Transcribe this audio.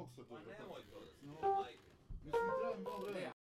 mogu se to. Pa nemoj to da se Mislim, treba mi malo vremena.